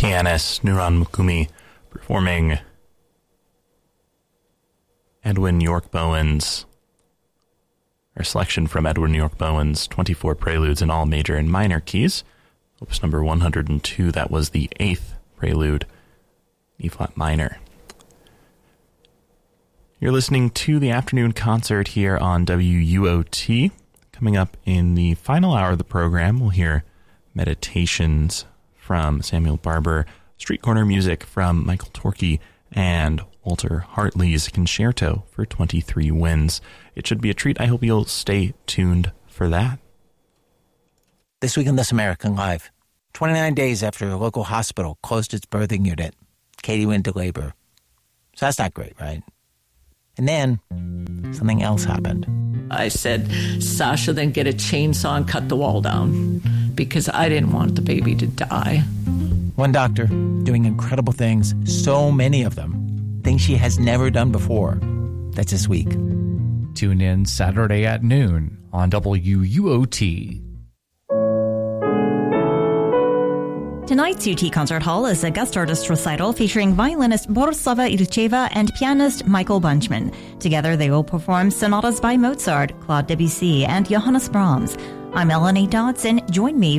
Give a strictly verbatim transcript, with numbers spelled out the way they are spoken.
pianist Nuran Mukumi performing Edwin York Bowen's, or selection from Edwin York Bowen's twenty-four Preludes in all major and minor keys. Opus number one hundred two, that was the eighth prelude, E-flat minor. You're listening to the afternoon concert here on W U O T. Coming up in the final hour of the program, we'll hear Meditations from Samuel Barber, Street Corner music from Michael Torke, and Walter Hartley's Concerto for twenty-three Winds. It should be a treat. I hope you'll stay tuned for that. This week on This American Life, twenty-nine days after a local hospital closed its birthing unit, Katie went into labor. So that's not great, right? And then something else happened. I said, Sasha, then get a chainsaw and cut the wall down because I didn't want the baby to die. One doctor doing incredible things, so many of them, things she has never done before. That's this week. Tune in Saturday at noon on W U O T. Tonight's U T Concert Hall is a guest artist recital featuring violinist Borislava Ilcheva and pianist Michael Bunchman. Together they will perform sonatas by Mozart, Claude Debussy, and Johannes Brahms. I'm Melanie Dodson. Join me